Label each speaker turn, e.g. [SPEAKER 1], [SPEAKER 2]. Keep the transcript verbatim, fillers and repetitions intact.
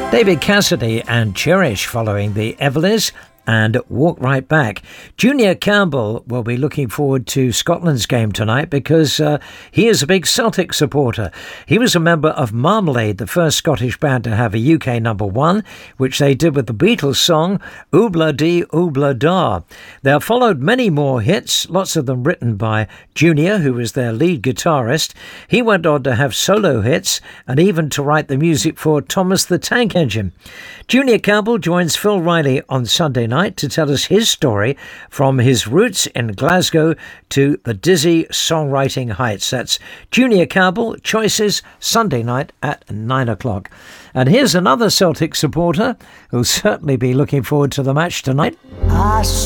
[SPEAKER 1] David Cassidy and Cherish following the Everleys and Walk Right Back. Junior Campbell will be looking forward to Scotland's game tonight because uh, he is a big Celtic supporter. He was a member of Marmalade, the first Scottish band to have a U K number one, which they did with the Beatles song Oobla Dee Oobla Da. There followed many more hits, lots of them written by Junior, who was their lead guitarist. He went on to have solo hits and even to write the music for Thomas the Tank Engine. Junior Campbell joins Phil Riley on Sunday night to tell us his story from his roots in Glasgow to the dizzy songwriting heights. That's Junior Campbell, Choices, Sunday night at nine o'clock. And here's another Celtic supporter who'll certainly be looking forward to the match tonight.
[SPEAKER 2] I